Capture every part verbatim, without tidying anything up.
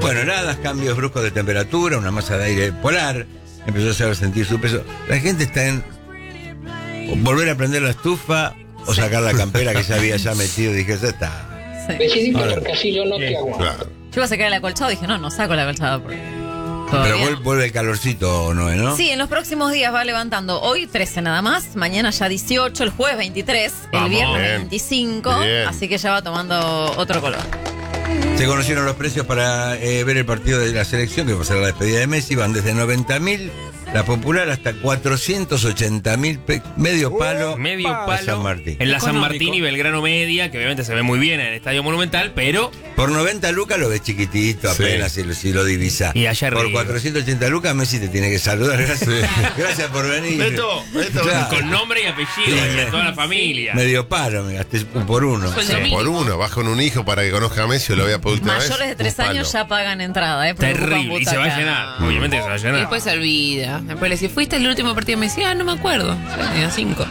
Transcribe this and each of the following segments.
Bueno, nada, cambios bruscos de temperatura, una masa de aire polar, empezó a hacer sentir su peso. La gente está en volver a prender la estufa o sacar la campera que se había ya metido. Dije, ya está. Sí. Decidime Ahora, porque así yo no te aguanto. Claro. Yo iba a sacar el acolchado y dije, no, no saco el acolchado porque pero todavía vuelve, no. vuelve el calorcito, ¿no? ¿no? Sí, en los próximos días va levantando. Hoy trece nada más, mañana ya dieciocho, el jueves veintitrés, Vamos, el viernes bien. veinticinco, Bien. así que ya va tomando otro color. Se conocieron los precios para eh, ver el partido de la selección, que va a ser la despedida de Messi. Van desde noventa mil, la popular, hasta cuatrocientos ochenta mil, medio palo. Medio a palo San Martín. en la San Económico. Martín y Belgrano Media, que obviamente se ve muy bien en el Estadio Monumental, pero Por noventa lucas lo ves chiquitito, Sí. apenas si, lo- si lo divisa. Y allá Por arriba. cuatrocientos ochenta lucas Messi te tiene que saludar. Gracias, gracias por venir. Beto, Beto, Claro. con nombre y apellido, Sí. de toda la familia. Medio paro, me gasté por uno. Sueldo Sí. mínimo. Por uno, vas con un hijo para que conozca a Messi o lo vea por última vez. Mayores de tres un años palo. ya pagan entrada, ¿eh? porque ocupan Terrible, y se va a butaca. llenar. Obviamente que se va a Y llenar. después se olvida. Después le decís, ¿fuiste el último partido? Me decía, ah, no me acuerdo. O sea, tenía cinco.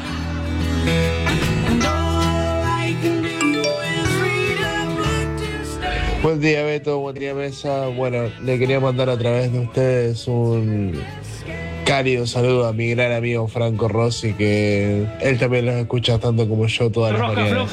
Buen día, Beto, buen día, Mesa. Bueno, le quería mandar a través de ustedes un cálido saludo a mi gran amigo Franco Rossi, que él también los escucha tanto como yo todas las mañanas.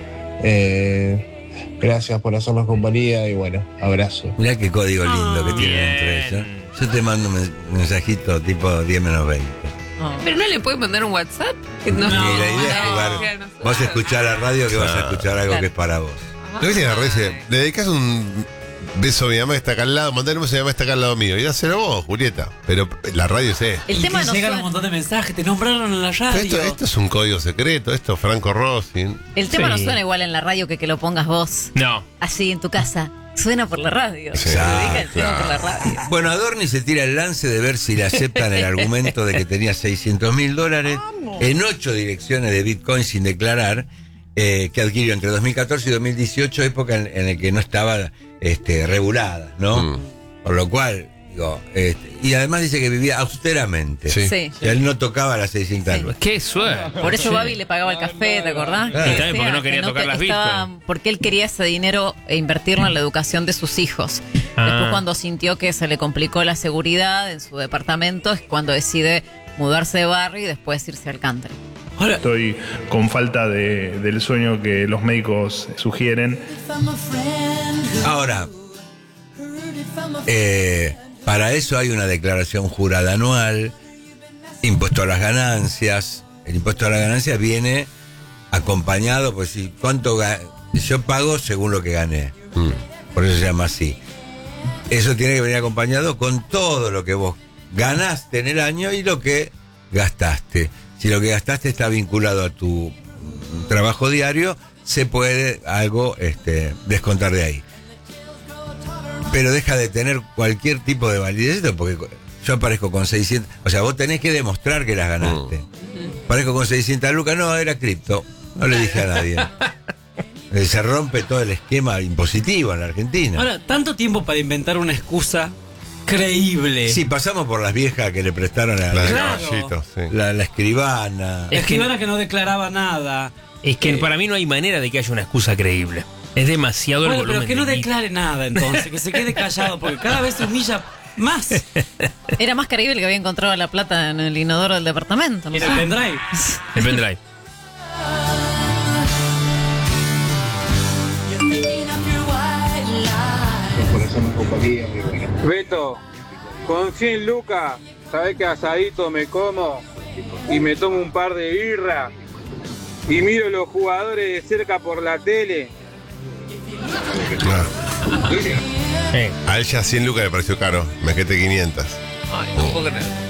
Eh, gracias por hacernos compañía y bueno, abrazo. Mirá qué código lindo que tienen bien. entre ellos. Yo te mando un men- mensajito tipo diez menos veinte. Oh. Pero no le puedes mandar un WhatsApp. Que no, Y la idea es no, jugar. que no- Vos escuchás la radio que vas a Claro. escuchar algo Claro. que es para vos. ¿No viste en la red? Dice, le dedicas un beso a mi mamá que está acá al lado, mandale un beso a mi mamá que está acá al lado mío. Y dáselo vos, Julieta. Pero la radio es esto. El Y tema que no llegan suena, un montón de mensajes, te nombraron en la radio. Esto, esto es un código secreto, esto es Franco Rossi. el tema no Sí. suena igual en la radio que que lo pongas vos, No. así en tu casa. Suena por la radio. Sí, Se dedica el tema claro. por la radio. Bueno, Adorni se tira el lance de ver si le aceptan el argumento de que tenía seiscientos mil dólares en ocho direcciones de Bitcoin sin declarar, eh, que adquirió entre dos mil catorce y dos mil dieciocho, época en, en la que no estaba este, regulada, ¿no? Mm. Por lo cual, digo, este, y además dice que vivía austeramente. Sí. Sí. Y él no tocaba las seiscientas Sí. lucas. Qué suerte. Por eso Babi le pagaba el café, ¿te acordás? Claro. Que Y también porque decía no quería que tocar te- las estaba- Bitcoin. Porque él quería ese dinero e invertirlo en la educación de sus hijos. Ah. Después, cuando sintió que se le complicó la seguridad en su departamento, es cuando decide mudarse de barrio y después irse al country. Ahora, Estoy con falta de, del sueño que los médicos sugieren. Ahora, eh, para eso hay una declaración jurada anual, impuesto a las ganancias. El impuesto a las ganancias viene acompañado, pues si cuánto ga- yo pago según lo que gané. Mm. Por eso se llama así. Eso tiene que venir acompañado con todo lo que vos ganaste en el año y lo que gastaste. Si lo que gastaste está vinculado a tu mm, trabajo diario, se puede algo este, descontar de ahí. Pero deja de tener cualquier tipo de validez esto, porque yo aparezco con seiscientas, o sea, vos tenés que demostrar que las ganaste. Aparezco con seiscientas lucas, no, era cripto, no le dije a nadie. Eh, Se rompe todo el esquema impositivo en la Argentina. ahora, tanto tiempo para inventar una excusa creíble. Sí, pasamos por las viejas que le prestaron a La de Claro. caballito, sí. la, la escribana. La escribana que no declaraba nada. Es que Eh, para mí no hay manera de que haya una excusa creíble. Es demasiado el Bueno, volumen. pero que no de- declare nada entonces, que se quede callado, porque cada vez se humilla más en Era más creíble que había encontrado la plata en el inodoro del departamento. ¿no? el pendrive. El pendrive. Por hacernos compañía y bueno. Beto, con cien lucas, ¿sabés qué asadito me como? Y me tomo un par de birra y miro los jugadores de cerca por la tele. Claro. Sí. A él ya cien lucas le pareció caro, me quedé quinientas. Ay, no puedo creer.